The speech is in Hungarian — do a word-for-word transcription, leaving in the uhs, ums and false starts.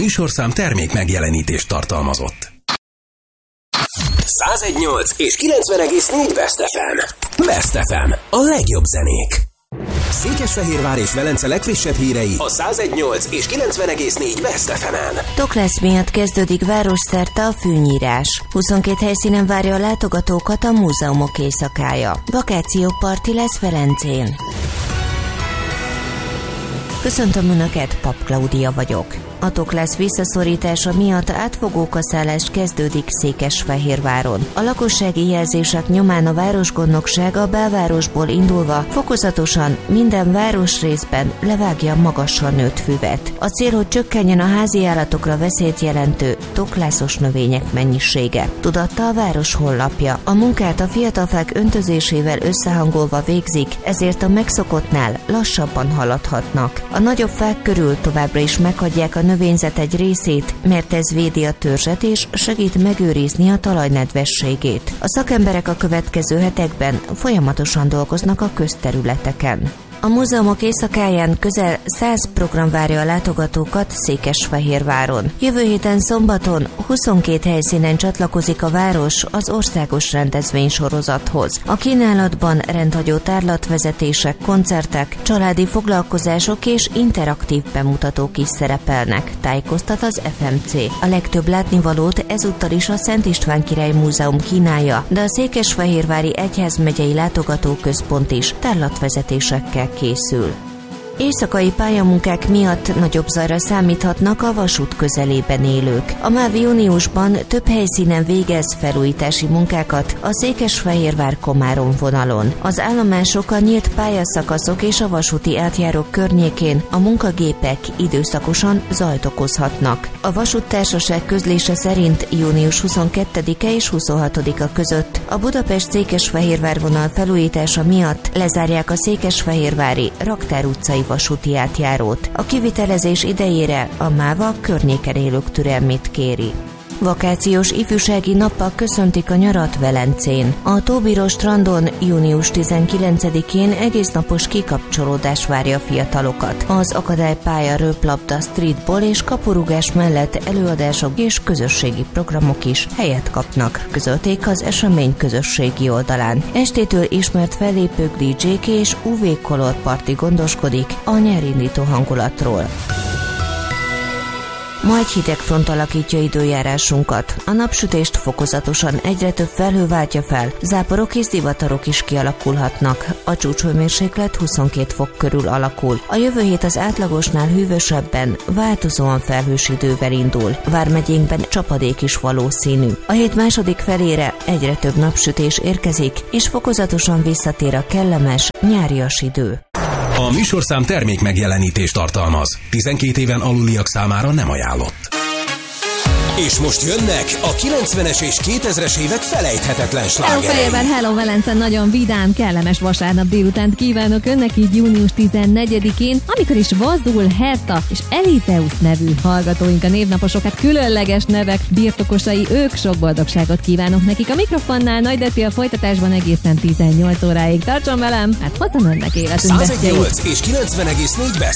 műsorszám termék megjelenítést tartalmazott. száz egy egész nyolc és kilencven egész négy Best ef em. Best ef em. A legjobb zenék. Székesfehérvár és Velence legfrissebb hírei a száz egy egész nyolc és kilencven egész négy Best ef emen. Toklesz miatt kezdődik városszerte a fűnyírás. huszonkét helyszínen várja a látogatókat a múzeumok éjszakája. Vakációparti lesz Velencén. Köszöntöm Önöket, Pap Klaudia vagyok. A Toklesz visszaszorítása miatt átfogó kaszálás kezdődik Székesfehérváron. A lakossági jelzések nyomán a városgondnokság a belvárosból indulva fokozatosan minden városrészben levágja magasra nőtt füvet. A cél, hogy csökkenjen a házi állatokra veszélyt jelentő toklászos növények mennyisége, tudatta a város honlapja. A munkát a fiatal fák öntözésével összehangolva végzik, ezért a megszokottnál lassabban haladhatnak. A nagyobb fák körül továbbra is meghagyják a növényzet egy részét, mert ez védi a törzset és segít megőrizni a talaj nedvességét. A szakemberek a következő hetekben folyamatosan dolgoznak a közterületeken. A múzeumok éjszakáján közel száz program várja a látogatókat Székesfehérváron. Jövő héten szombaton huszonkét helyszínen csatlakozik a város az országos rendezvénysorozathoz. A kínálatban rendhagyó tárlatvezetések, koncertek, családi foglalkozások és interaktív bemutatók is szerepelnek, tájékoztat az ef em cé. A legtöbb látnivalót ezúttal is a Szent István Király Múzeum kínálja, de a Székesfehérvári Egyházmegyei Látogatóközpont is tárlatvezetésekkel készül. Éjszakai pályamunkák miatt nagyobb zajra számíthatnak a vasút közelében élők. A MÁV júniusban több helyszínen végez felújítási munkákat a Székesfehérvár-Komárom vonalon. Az állomások, a nyílt pályaszakaszok és a vasúti átjárók környékén a munkagépek időszakosan zajt okozhatnak. A vasúttársaság közlése szerint június huszonkettedike és huszonhatodika között a Budapest-Székesfehérvár vonal felújítása miatt lezárják a Székesfehérvári Raktár utcai vasúti átjárót. A kivitelezés idejére a MÁV a környéken élők türelmét kéri. Vakációs ifjúsági nappal köszöntik a nyarat Velencén. A Tóbíró strandon június tizenkilencedikén egésznapos kikapcsolódás várja a fiatalokat. Az akadálypálya, röplabda, streetball és kapurúgás mellett előadások és közösségi programok is helyet kapnak, közölték az esemény közösségi oldalán. Estétől ismert fellépők, dé dzsék és ú vé Color Party gondoskodik a nyárindító hangulatról. Ma egy hideg front alakítja időjárásunkat. A napsütést fokozatosan egyre több felhő váltja fel, záporok és zivatarok is kialakulhatnak. A csúcshőmérséklet huszonkét fok körül alakul. A jövő hét az átlagosnál hűvösebben, változóan felhős idővel indul. Vármegyénkben csapadék is valószínű. A hét második felére egyre több napsütés érkezik, és fokozatosan visszatér a kellemes, nyárias idő. A műsorszám termék megjelenítést tartalmaz. tizenkét éven aluliak számára nem ajánlott. És most jönnek a kilencvenes és kétezres évek felejthetetlen slágerei. Hello Fejében, hello Velence, nagyon vidám, kellemes vasárnap délutánt kívánok önnek így június tizennegyedikén, amikor is Vazul, Herta és Elizeus nevű hallgatóink a névnaposok, hát különleges nevek birtokosai, ők, sok boldogságot kívánok nekik. A mikrofonnál Nagy Deti, a folytatásban egészen tizennyolc óráig. Tartson velem, hát hozom önnek életünkbe. száz egy egész nyolc és kilencven egész négy Best